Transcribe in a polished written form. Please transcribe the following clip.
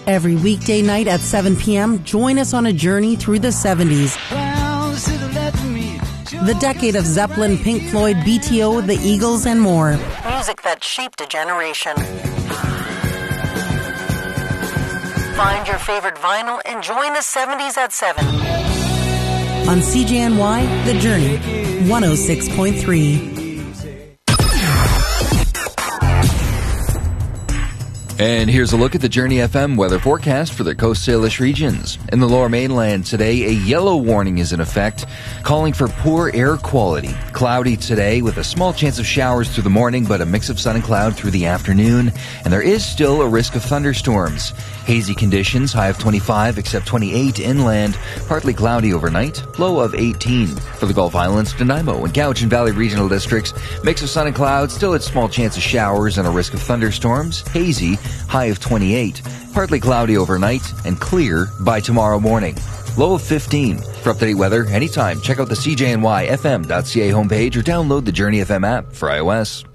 Every weekday night at 7 p.m., join us on a journey through the 70s. The decade of Zeppelin, Pink Floyd, BTO, the Eagles, and more. Music that shaped a generation. Find your favorite vinyl and join the 70s at 7. On CJNY, The Journey, 106.3. And here's a look at the Journey FM weather forecast for the Coast Salish regions. In the Lower Mainland today, a yellow warning is in effect, calling for poor air quality. Cloudy today with a small chance of showers through the morning, but a mix of sun and cloud through the afternoon. And there is still a risk of thunderstorms. Hazy conditions, high of 25, except 28 inland. Partly cloudy overnight, low of 18. For the Gulf Islands, Nanaimo and Cowichan Valley regional districts, mix of sun and clouds, still a small chance of showers and a risk of thunderstorms. Hazy, high of 28. Partly cloudy overnight and clear by tomorrow morning. Low of 15. For up-to-date weather, anytime, check out the CJNYFM.ca homepage or download the Journey FM app for iOS.